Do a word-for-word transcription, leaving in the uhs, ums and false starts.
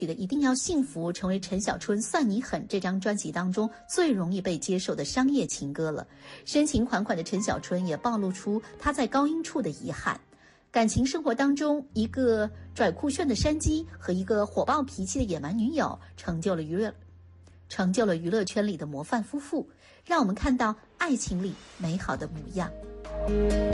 的一定要幸福成为陈小春算你狠这张专辑当中最容易被接受的商业情歌了。深情款款的陈小春也暴露出他在高音处的遗憾。感情生活当中，一个拽酷炫的山鸡和一个火爆脾气的野蛮女友，成就了娱乐成就了娱乐圈里的模范夫妇，让我们看到爱情里美好的模样。